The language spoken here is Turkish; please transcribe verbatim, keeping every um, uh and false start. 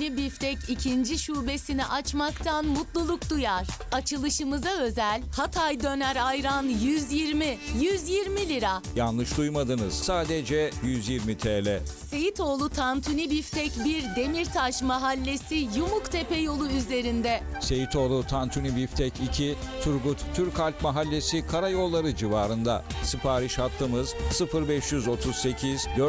Tantuni Biftek ikinci şubesini açmaktan mutluluk duyar. Açılışımıza özel Hatay Döner Ayran yüz yirmi, yüz yirmi lira. Yanlış duymadınız. Sadece yüz yirmi TL. Seyitoğlu Tantuni Biftek bir Demirtaş Mahallesi Yumuktepe yolu üzerinde. Seyitoğlu Tantuni Biftek iki, Turgut Türkalp Mahallesi Karayolları civarında. Sipariş hattımız sıfır beş otuz sekiz dört